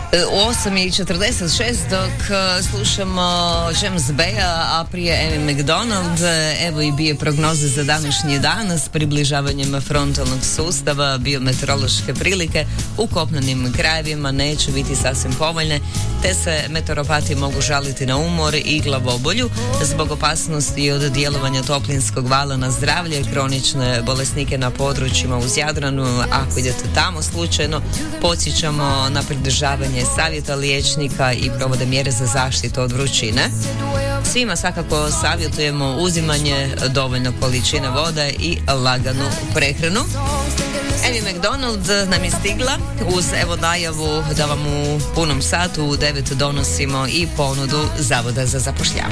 8:46 dok slušamo James Baya, a prije Amy McDonald. Evo i bio prognoze za današnji dan s približavanjem frontalnog sustava. Biometeorološke prilike u kopnenim krajevima neće biti sasvim povoljne, te se meteoropati mogu žaliti na umor i glavobolju zbog opasnosti od djelovanja toplinskog vala na zdravlje, kronične bolesnike na područjima uz Jadranu. Ako idete tamo slučajno, podsjećamo na pridržavanje savjeta liječnika i provode mjere za zaštitu od vrućine. Svima svakako savjetujemo uzimanje dovoljno količine vode i laganu prehranu. Amy McDonald nam je stigla uz evo najavu da vam u punom satu u 9 donosimo i ponudu Zavoda za zapošljavanje.